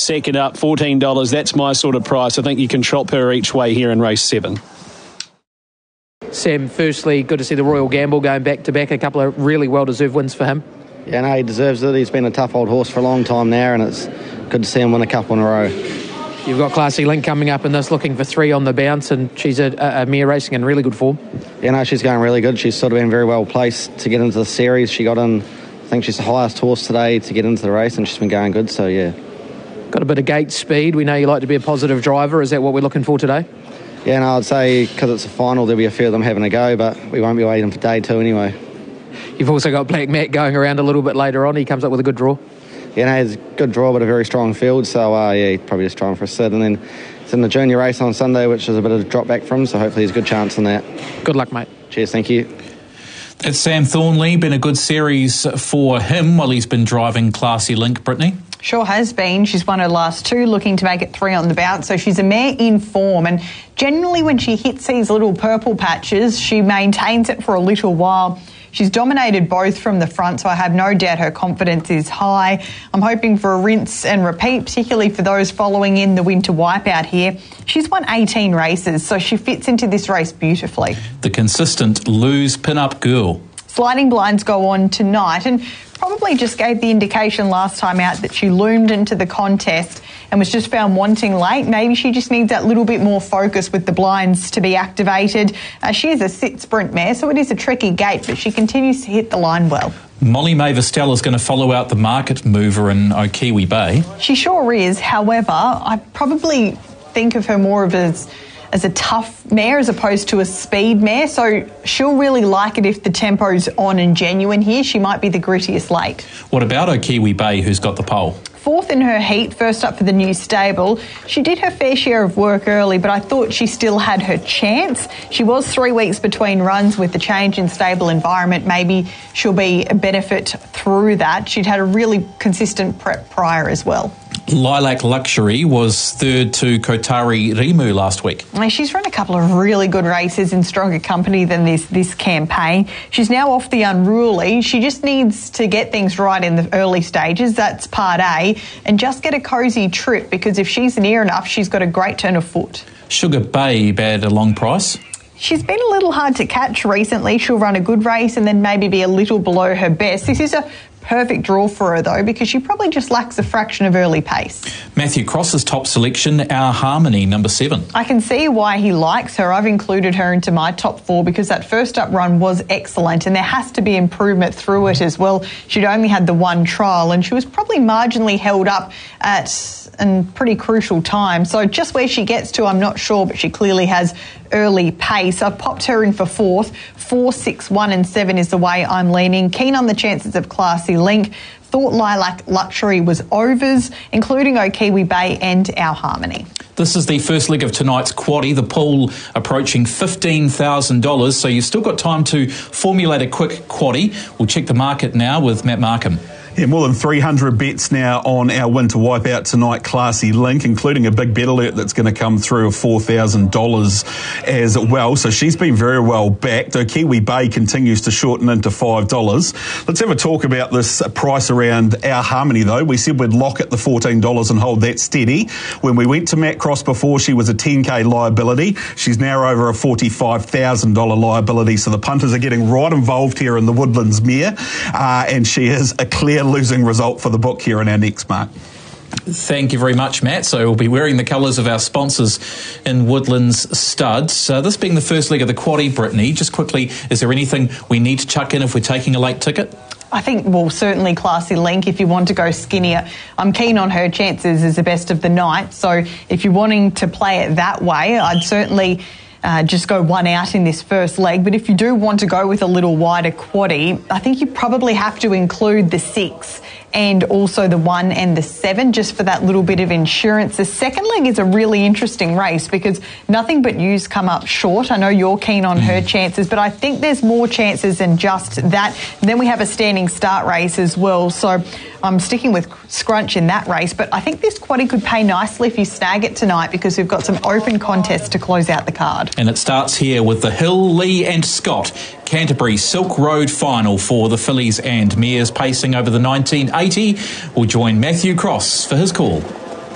second up, $14. That's my sort of price. I think you can trot her each way here in race 7. Sam, firstly, good to see the Royal Gamble going back-to-back. A couple of really well-deserved wins for him. Yeah, no, he deserves it. He's been a tough old horse for a long time now, and it's good to see him win a couple in a row. You've got Classy Link coming up in this, looking for 3 on the bounce, and she's a mare racing in really good form. Yeah, no, she's going really good. She's sort of been very well placed to get into the series. She got in, I think she's the highest horse today to get into the race, and she's been going good, so yeah. Got a bit of gate speed. We know you like to be a positive driver. Is that what we're looking for today? Yeah, no, I'd say because it's a final, there'll be a few of them having a go, but we won't be waiting for day 2 anyway. You've also got Black Matt going around a little bit later on. He comes up with a good draw. Yeah, no, it's a good draw, but a very strong field, so yeah, he's probably just trying for a sit. And then it's in the junior race on Sunday, which is a bit of a drop back for him, so hopefully there's a good chance in that. Good luck, mate. Cheers, thank you. It's Sam Thornley. Been a good series for him while he's been driving Classy Link, Brittany. Sure has been. She's won her last 2, looking to make it 3 on the bounce. So she's a mare in form. And generally when she hits these little purple patches, she maintains it for a little while. She's dominated both from the front, so I have no doubt her confidence is high. I'm hoping for a rinse and repeat, particularly for those following in the winter wipeout here. She's won 18 races, so she fits into this race beautifully. The consistent Lose Pin-Up Girl. Sliding blinds go on tonight, and probably just gave the indication last time out that she loomed into the contest and was just found wanting late. Maybe she just needs that little bit more focus with the blinds to be activated. She is a sit sprint mare, so it is a tricky gate, but she continues to hit the line well. Molly Maverstell is going to follow out the market mover in Okiwi Bay. She sure is. However, I probably think of her more of as a tough mare as opposed to a speed mare, so she'll really like it if the tempo's on and genuine here. She might be the grittiest late. What about Okiwi Bay, who's got the pole? 4th in her heat, first up for the new stable. She did her fair share of work early, but I thought she still had her chance. She was 3 weeks between runs with the change in stable environment. Maybe she'll be a benefit through that. She'd had a really consistent prep prior as well. Lilac Luxury was 3rd to Kotari Rimu last week. She's run a couple of really good races in stronger company than this campaign. She's now off the Unruly. She just needs to get things right in the early stages. That's part A. And just get a cosy trip, because if she's near enough, she's got a great turn of foot. Sugar Babe at a long price. She's been a little hard to catch recently. She'll run a good race and then maybe be a little below her best. This is a perfect draw for her, though, because she probably just lacks a fraction of early pace. Matthew Cross's top selection, Our Harmony, number 7. I can see why he likes her. I've included her into my top 4 because that first up run was excellent, and there has to be improvement through it as well. She'd only had the 1 trial, and she was probably marginally held up at a pretty crucial time. So just where she gets to, I'm not sure, but she clearly has early pace. I've popped her in for 4th. 4, 6, 1 and 7 is the way I'm leaning. Keen on the chances of Classy Link. Thought Lilac Luxury was overs, including Okiwi Bay and Our Harmony. This is the first leg of tonight's quaddie, the pool approaching $15,000, so you've still got time to formulate a quick quaddie. We'll check the market now with Matt Markham. Yeah, more than 300 bets now on our winter wipeout tonight, Classy Link, including a big bet alert that's going to come through of $4,000 as well. So she's been very well backed. Okiwi Bay continues to shorten into $5. Let's have a talk about this price around Our Harmony, though. We said we'd lock at the $14 and hold that steady. When we went to Matt Cross before, she was a $10K liability. She's now over a $45,000 liability. So the punters are getting right involved here in the Woodlands mare, and she is a clear losing result for the book here in our next mark. Thank you very much, Matt. So we'll be wearing the colours of our sponsors in Woodlands Studs. This being the first leg of the quaddie, Brittany, just quickly, is there anything we need to chuck in if we're taking a late ticket? I think, well, certainly Classy Link if you want to go skinnier. I'm keen on her chances as the best of the night. So if you're wanting to play it that way, I'd certainly just go 1 out in this first leg. But if you do want to go with a little wider quaddie, I think you probably have to include the 6 and also the 1 and the 7 just for that little bit of insurance. The second leg is a really interesting race because Nothing But You's come up short. I know you're keen on her chances, but I think there's more chances than just that. And then we have a standing start race as well. So I'm sticking with Scrunch in that race, but I think this quaddie could pay nicely if you snag it tonight because we've got some open contests to close out the card. And it starts here with the Hill, Lee and Scott Canterbury Silk Road final for the fillies and mares pacing over the 1980. We'll join Matthew Cross for his call.